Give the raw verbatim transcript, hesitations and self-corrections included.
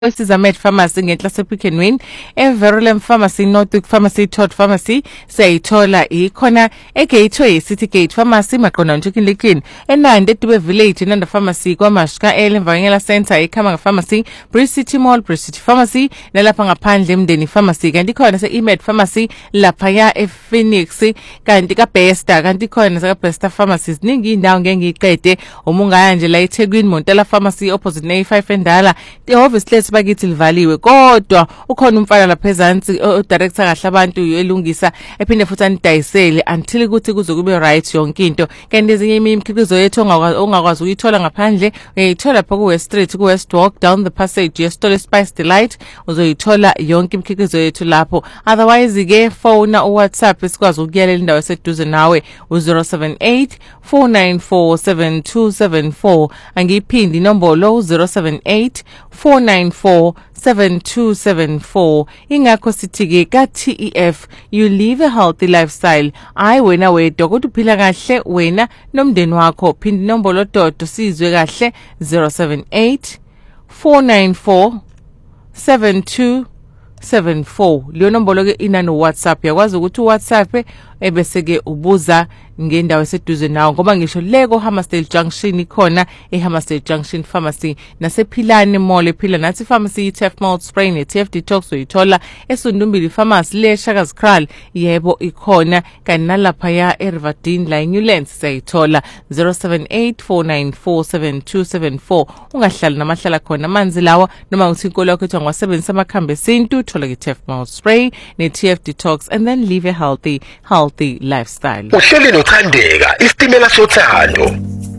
Isizamed Pharmacy ngenhla sePick and Win, eVerulem Pharmacy, Northwick Pharmacy, Todd Pharmacy, sayithola ikhona eGateway City Gate Pharmacy maqonda Chicken Licken, eNandi eDube Village Nanda Pharmacy kwaMashka eLemvangela Center eKhamanga Pharmacy, Bridge City Mall, Bridge City Pharmacy, nalapha ngaphandle eMndeni Pharmacy, kanti khona seEmed Pharmacy lapha ya ePhoenix, kanti kaBesta, kanti khona sakaBesta Pharmacies ningi indawo ngeke ngiqede umungaya nje la eThekwini Montela Pharmacy opposite ne five endala, obviously bakithi livaliwe kodwa ukhona umfana lapha ezantsi director kahle abantu elungisa ephinde futhi anidayisele until ukuthi kuze kube right yonke into. Kanti ezinye imikhiqizo yethu ongakwazi ukuyithola ngaphandle uyayithola lapha ku West Street ku West Walk down the passage yesitolo Spice Delight, uzoyithola yonke imikhiqizo yethu lapho. Otherwise ke phone u WhatsApp esikwazi ukuyelela indawo eseduze nawe u zero seven eight four nine four seven two seven four, angiphindi inombolo zero seven eight four nine four seven two seven four. Ingakho sithi ke ka T E F, you live a healthy lifestyle. Ayi wena wedwa kodwa uphila kahle wena nomndeni wakho. Phindi inombolo dodo sizwe kahle zero seven eight four nine four seven two seven four. Leyo nombolo ke ina no WhatsApp, yakwazi ukuthi uWhatsApp ebese ke ubuza ngendawo eseduze nawo ngoba ngisho leko Hammersdale Junction ikhona eHammersdale Junction Pharmacy, nasePhilani Mall ephila nathi Pharmacy, T F Malt Spray ne T F Detox uyithola eSundumbili Pharmacy le Shaka's Kral, yebo ikhona, kanti nalapha ya eRiverdene la Newlands sayithola zero seven eight four nine four seven two seven four. Ungahlala namahlala khona amanzi lawa noma uthi inkolo yakho ethwa ngwasebenzisa amakhambi esintu, thola ke T F Malt Spray ne T F Detox and then live a healthy healthy lifestyle. Uhleli nothandeka isitimela sothando.